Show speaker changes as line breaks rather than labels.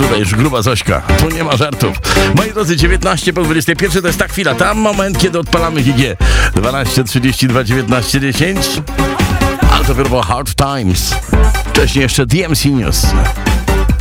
Tutaj już gruba Zośka. Tu nie ma żartów. Moi drodzy, 19 po 21 to jest ta chwila. Tam moment, kiedy odpalamy GG. 12, 32, 19, 10. Ale to było Hard Times. Wcześniej jeszcze DMC News.